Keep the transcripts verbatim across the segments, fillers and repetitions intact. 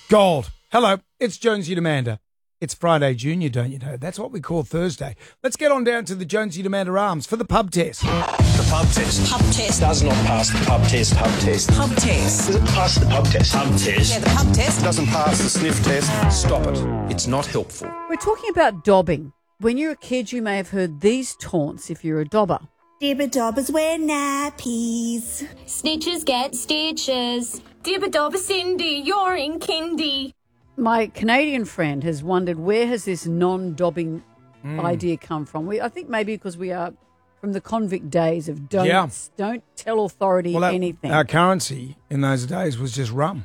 Gold. Hello, it's Jonesy and Amanda. It's Friday Junior, don't you know? That's what we call Thursday. Let's get on down to the Jonesy and Amanda Arms for the pub test. The pub test. Pub test. Does not pass the pub test. Pub test. Pub test. Does it pass the pub test? Pub test. Yeah, the pub test. Doesn't pass the sniff test. Stop it. It's not helpful. We're talking about dobbing. When you're a kid, you may have heard these taunts if you're a dobber. Dibber dobbers wear nappies. Snitches get stitches. Dibber dobber Cindy, you're in kindy. My Canadian friend has wondered, where has this non-dobbing Mm. idea come from? We, I think maybe because we are from the convict days of don't, Yeah. don't tell authority Well, our, anything. our currency in those days was just rum.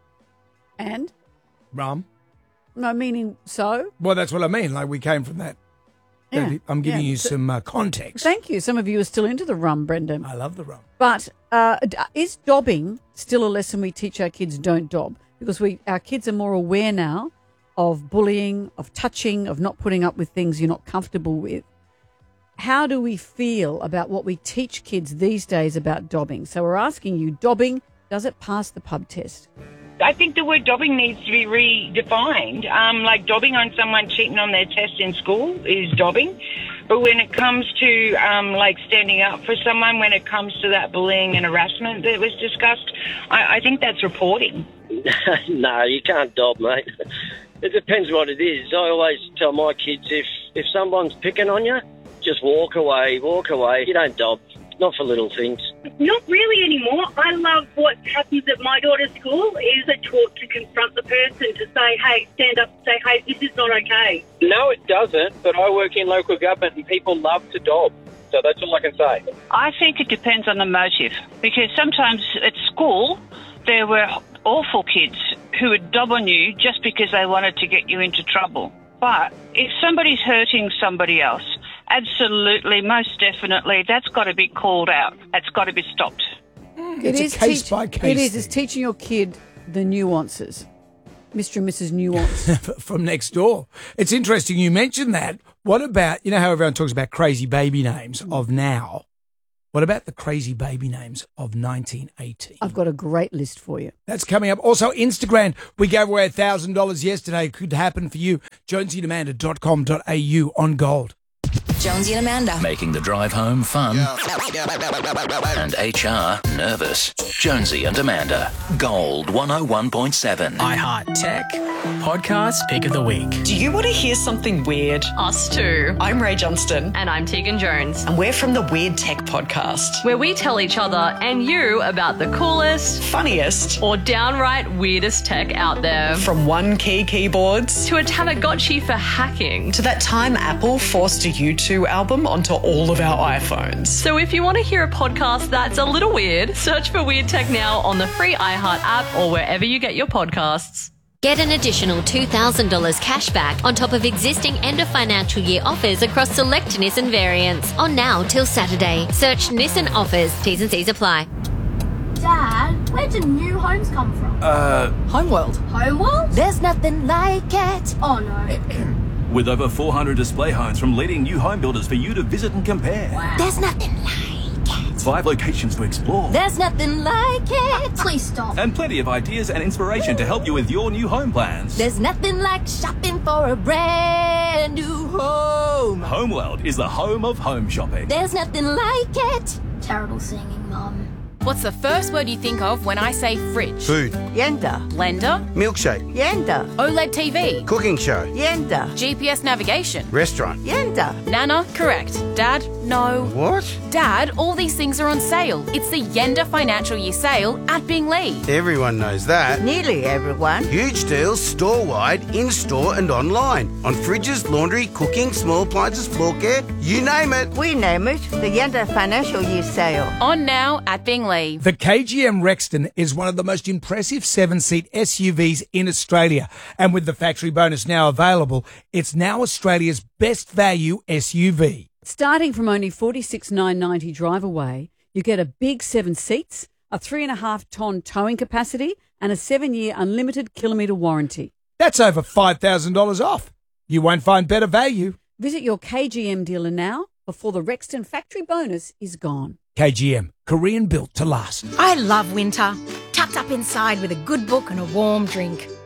And? Rum. No, meaning so? Well, that's what I mean. Like, we came from that. Yeah, I'm giving yeah. you So- some uh, context. Thank you. Some of you are still into the rum, Brendan. I love the rum. But uh, d- is dobbing still a lesson we teach our kids don't dob? Because we our kids are more aware now of bullying, of touching, of not putting up with things you're not comfortable with. How do we feel about what we teach kids these days about dobbing? So we're asking you, dobbing, does it pass the pub test? I think the word dobbing needs to be redefined. Um, like dobbing on someone cheating on their test in school is dobbing. But when it comes to um, like standing up for someone, when it comes to that bullying and harassment that was discussed, I, I think that's reporting. No, you can't dob, mate. It depends what it is. I always tell my kids, if, if someone's picking on you, just walk away, walk away. You don't dob. Not for little things. Not really anymore. I love what happens at my daughter's school is they're taught to confront the person, to say, hey, stand up and say, hey, this is not okay. No, it doesn't, but I work in local government and people love to dob. So that's all I can say. I think it depends on the motive, because sometimes at school there were awful kids who would dob on you just because they wanted to get you into trouble. But if somebody's hurting somebody else, absolutely, most definitely, that's got to be called out. That's got to be stopped. It's a case by case It is. thing. It's teaching your kid the nuances. Mister and Missus Nuance. From next door. It's interesting you mentioned that. What about, you know how everyone talks about crazy baby names of now? What about the crazy baby names of nineteen eighty? I've got a great list for you. That's coming up. Also, Instagram, we gave away one thousand dollars yesterday. It could happen for you. jonesy and amanda dot com dot a u on gold. Jonesy and Amanda. Making the drive home fun and H R nervous. Jonesy and Amanda. Gold one oh one point seven. iHeart Tech. Podcast Pick of the Week. Do you want to hear something weird? Us too. I'm Ray Johnston. And I'm Tegan Jones. And we're from the Weird Tech Podcast, where we tell each other and you about the coolest, funniest, or downright weirdest tech out there. From one key keyboards to a Tamagotchi for hacking. To that time Apple forced a U two album onto all of our iPhones. So if you want to hear a podcast that's a little weird, search for Weird Tech now on the free iHeart app or wherever you get your podcasts. Get an additional two thousand dollars cash back on top of existing end of financial year offers across select Nissan variants. On now till Saturday. Search Nissan offers. T's and C's apply. Dad, where do new homes come from? Uh... Homeworld. Homeworld? There's nothing like it. Oh no. With over four hundred display homes from leading new home builders for you to visit and compare. Wow. There's nothing like it. Five locations to explore. There's nothing like it. Please stop. And plenty of ideas and inspiration to help you with your new home plans. There's nothing like shopping for a brand new home. Homeworld is the home of home shopping. There's nothing like it. Terrible singing, Mum. What's the first word you think of when I say fridge? Food. Yenda. Blender. Milkshake. Yenda. OLED T V. Cooking show. Yenda. G P S navigation. Restaurant. Yenda. Nana, correct. Dad, no. What? Dad, all these things are on sale. It's the Yenda Financial Year Sale at Bingley. Everyone knows that. Nearly everyone. Huge deals store-wide, in-store and online. On fridges, laundry, cooking, small appliances, floor care, you name it. We name it the Yenda Financial Year Sale. On now at Bingley. The K G M Rexton is one of the most impressive seven-seat S U Vs in Australia. And with the factory bonus now available, it's now Australia's best value S U V. Starting from only forty-six thousand nine hundred ninety dollars drive away, you get a big seven seats, a three and a half tonne towing capacity, and a seven-year unlimited kilometre warranty. That's over five thousand dollars off. You won't find better value. Visit your K G M dealer now before the Rexton factory bonus is gone. K G M, Korean built to last. I love winter. Tucked up inside with a good book and a warm drink.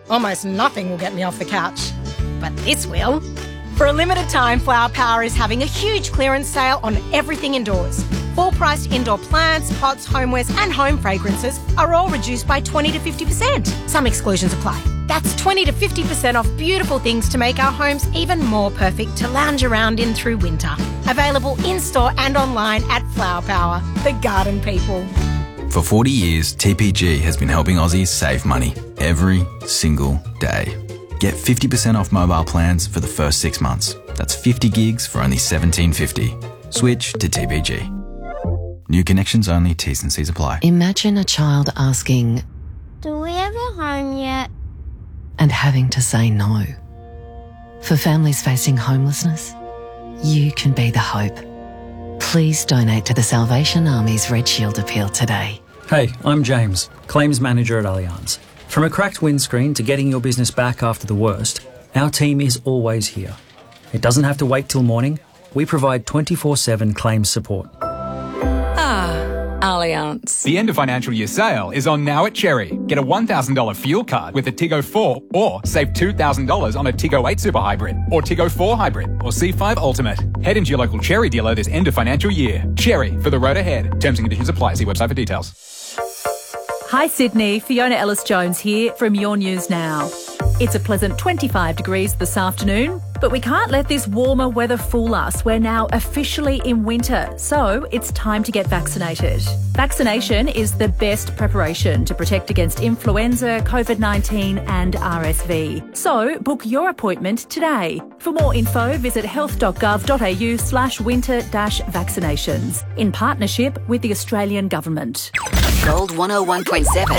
Almost nothing will get me off the couch. But this will. For a limited time, Flower Power is having a huge clearance sale on everything indoors. Full-priced indoor plants, pots, homewares and home fragrances are all reduced by twenty to fifty percent. Some exclusions apply. That's twenty to fifty percent off beautiful things to make our homes even more perfect to lounge around in through winter. Available in-store and online at Flower Power, the garden people. For forty years, T P G has been helping Aussies save money every single day. Get fifty percent off mobile plans for the first six months. That's fifty gigs for only seventeen fifty. Switch to T P G. New connections only, T's and C's apply. Imagine a child asking, Do we have a home yet? and having to say no. For families facing homelessness, you can be the hope. Please donate to the Salvation Army's Red Shield appeal today. Hey, I'm James, Claims Manager at Allianz. From a cracked windscreen to getting your business back after the worst, our team is always here. It doesn't have to wait till morning. We provide twenty-four seven claims support. Ah, Allianz. The end of financial year sale is on now at Cherry. Get a one thousand dollars fuel card with a Tiggo four or save two thousand dollars on a Tiggo eight Super Hybrid or Tiggo four Hybrid or C five Ultimate. Head into your local Cherry dealer this end of financial year. Cherry, for the road ahead. Terms and conditions apply. See website for details. Hi Sydney, Fiona Ellis-Jones here from Your News Now. It's a pleasant twenty-five degrees this afternoon, but we can't let this warmer weather fool us. We're now officially in winter, so it's time to get vaccinated. Vaccination is the best preparation to protect against influenza, COVID nineteen and R S V. So book your appointment today. For more info, visit health.gov.au slash winter dash vaccinations in partnership with the Australian Government. Gold one oh one point seven.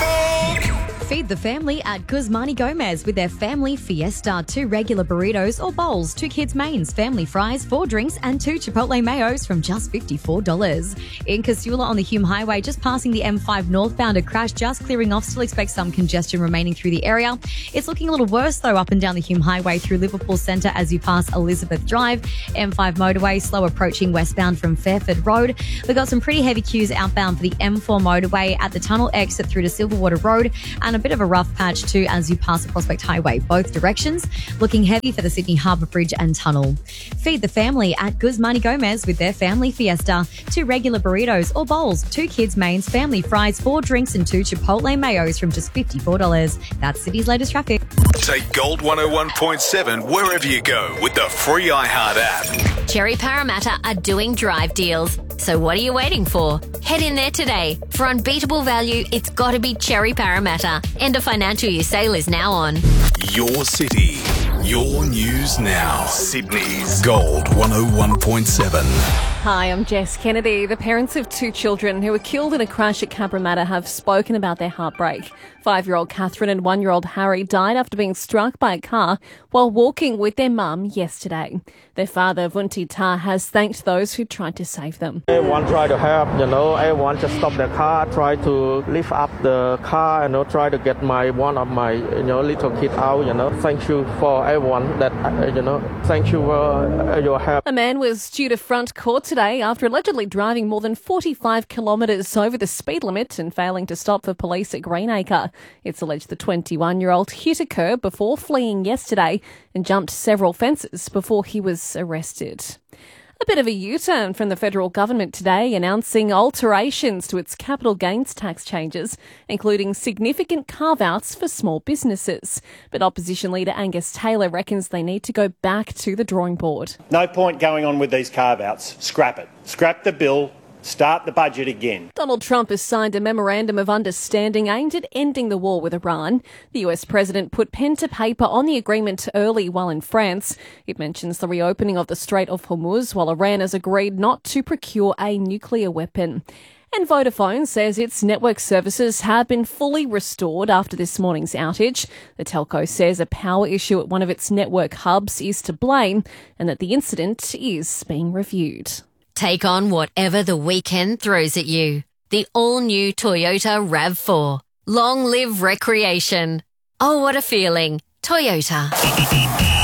Feed the family at Guzmani Gomez with their Family Fiesta. Two regular burritos or bowls, two kids' mains, family fries, four drinks and two Chipotle mayos from just fifty-four dollars. In Casula on the Hume Highway, just passing the M five northbound, a crash just clearing off. Still expect some congestion remaining through the area. It's looking a little worse though up and down the Hume Highway through Liverpool Centre as you pass Elizabeth Drive. M five motorway, slow approaching westbound from Fairford Road. We've got some pretty heavy queues outbound for the M four motorway at the tunnel exit through to Silverwater Road, and a bit of a rough patch too as you pass the Prospect Highway, both directions. Looking heavy for the Sydney Harbour Bridge and tunnel. Feed the family at Guzmani Gomez with their Family Fiesta. Two regular burritos or bowls, two kids' mains, family fries, four drinks and two Chipotle mayos from just fifty-four dollars. That's City's latest traffic. Take Gold one oh one point seven wherever you go with the free iHeart app. Cherry Parramatta are doing drive deals. So what are you waiting for? Head in there today. For unbeatable value, it's got to be Cherry Parramatta. End of financial year sale is now on. Your city, your news now. Sydney's Gold one oh one point seven. Hi, I'm Jess Kennedy. The parents of two children who were killed in a crash at Cabramatta have spoken about their heartbreak. Five-year-old Catherine and one-year-old Harry died after being struck by a car while walking with their mum yesterday. Their father, Vunti Ta, has thanked those who tried to save them. Everyone tried to help, you know, everyone just stopped the car, try to lift up the car, you know, try to get my one of my, you know, little kid out, you know. Thank you for everyone that, uh, you know, thank you for uh, your help. A man was due to front court today after allegedly driving more than forty-five kilometres over the speed limit and failing to stop for police at Greenacre. It's alleged the twenty-one-year-old hit a curb before fleeing yesterday and jumped several fences before he was arrested. A bit of a U-turn from the federal government today, announcing alterations to its capital gains tax changes, including significant carve-outs for small businesses. But opposition leader Angus Taylor reckons they need to go back to the drawing board. No point going on with these carve-outs. Scrap it. Scrap the bill. Start the budget again. Donald Trump has signed a memorandum of understanding aimed at ending the war with Iran. The U S president put pen to paper on the agreement early while in France. It mentions the reopening of the Strait of Hormuz, while Iran has agreed not to procure a nuclear weapon. And Vodafone says its network services have been fully restored after this morning's outage. The telco says a power issue at one of its network hubs is to blame and that the incident is being reviewed. Take on whatever the weekend throws at you. The all-new Toyota RAV four. Long live recreation. Oh, what a feeling. Toyota.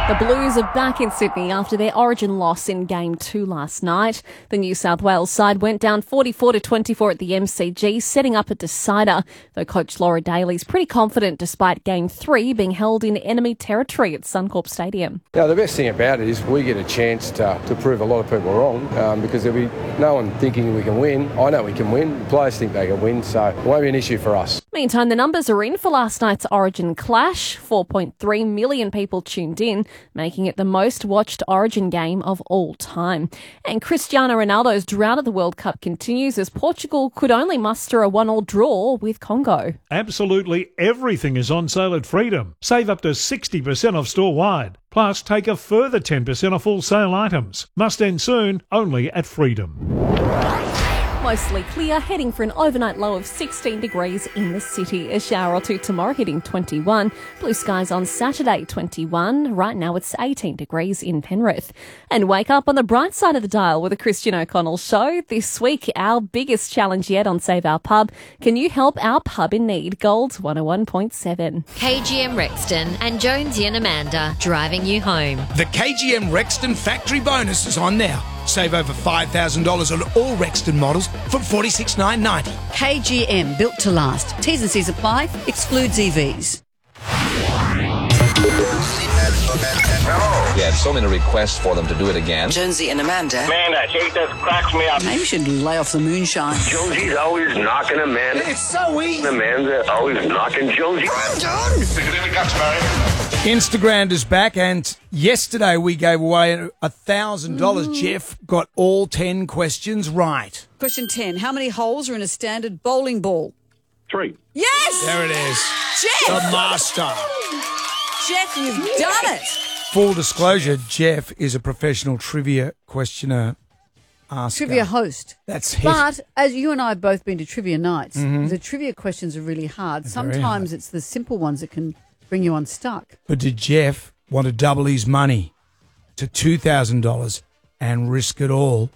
The Blues are back in Sydney after their Origin loss in Game two last night. The New South Wales side went down forty-four to twenty-four at the M C G, setting up a decider, though coach Laura Daly's pretty confident despite Game three being held in enemy territory at Suncorp Stadium. Yeah, the best thing about it is we get a chance to, to prove a lot of people wrong um, because there'll be no one thinking we can win. I know we can win. The players think they can win, so it won't be an issue for us. Meantime, the numbers are in for last night's Origin clash. four point three million people tuned in, making it the most watched Origin game of all time. And Cristiano Ronaldo's drought of the World Cup continues as Portugal could only muster a one-all draw with Congo. Absolutely everything is on sale at Freedom. Save up to sixty percent off store-wide. Plus, take a further ten percent off all sale items. Must end soon, only at Freedom. Mostly clear, heading for an overnight low of sixteen degrees in the city. A shower or two tomorrow, hitting twenty-one. Blue skies on Saturday, twenty-one. Right now it's eighteen degrees in Penrith. And wake up on the bright side of the dial with a Christian O'Connell show. This week, our biggest challenge yet on Save Our Pub. Can you help our pub in need? Gold one oh one point seven. K G M Rexton and Jonesy and Amanda driving you home. The K G M Rexton factory bonus is on now. Save over five thousand dollars on all Rexton models from forty-six thousand nine hundred ninety dollars. K G M, built to last. T's and C's apply. Excludes E Vs. We had so many requests for them to do it again. Jonesy and Amanda. Man, that chick just cracks me up. Maybe you should lay off the moonshine. Jonesy's always knocking Amanda. It's so easy. Amanda always knocking Jonesy. I'm done. Instagram is back, and yesterday we gave away a thousand dollars. Mm. Jeff got all ten questions right. Question ten. How many holes are in a standard bowling ball? Three. Yes! There it is. Jeff! The master. Jeff, you've done it. Full disclosure, Jeff is a professional trivia questioner asker. Trivia host. That's it. But as you and I have both been to trivia nights, Mhm. the trivia questions are really hard. They're Sometimes very hard. it's the simple ones that can bring you unstuck. But did Jeff want to double his money to two thousand dollars and risk it all?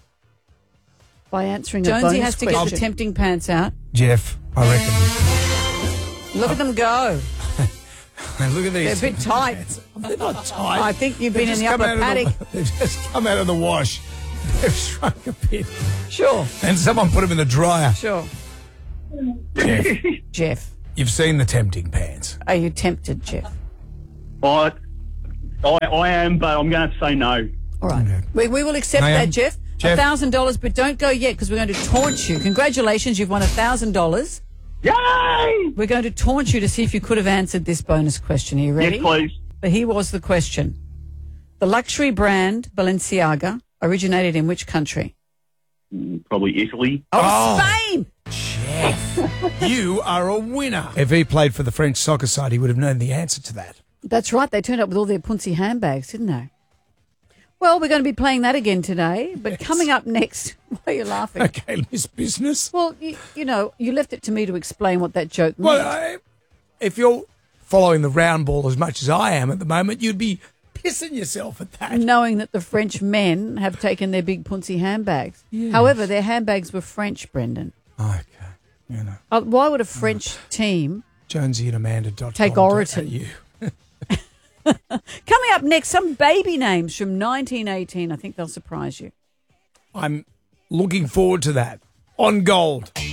By answering a Jonesy bonus has to question. get the tempting pants out. Jeff, I reckon. Look at them go. Look at these. They're a bit tight. They're not tight. I think you've been They've in the just come upper out of paddock. The, they've just come out of the wash. They've shrunk a bit. Sure. And someone put them in the dryer. Sure. Jeff, Jeff, you've seen the tempting pants. are you tempted, Jeff? I, I, I am, but I'm going to say no. All right. We, we will accept I am. that, Jeff. Jeff. A thousand dollars, but don't go yet because we're going to taunt you. Congratulations, you've won a thousand dollars. Yay! We're going to taunt you to see if you could have answered this bonus question. Are you ready? Yes, please. But here was the question. The luxury brand Balenciaga originated in which country? Mm, Probably Italy. Oh, Spain! Jeff, you are a winner. If he played for the French soccer side, he would have known the answer to that. That's right. They turned up with all their punsy handbags, didn't they? Well, we're going to be playing that again today. But Yes. coming up next, why are you laughing? Okay, Miss Business. Well, you, you know, you left it to me to explain what that joke meant. Well, I, if you're following the round ball as much as I am at the moment, you'd be pissing yourself at that. Knowing that the French men have taken their big punsy handbags. Yes. However, their handbags were French, Brendan. Okay, you know. Uh, why would a French team Jonesy and Amanda dot com take dot Oriton? A U. Coming up next, some baby names from nineteen eighteen. I think they'll surprise you. I'm looking forward to that. On Gold.